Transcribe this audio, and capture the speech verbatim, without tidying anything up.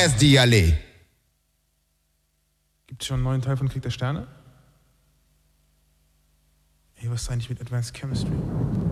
ass, Diale. Gibt es schon einen neuen Teil von Krieg der Sterne? Ey, was ist eigentlich mit Advanced Chemistry?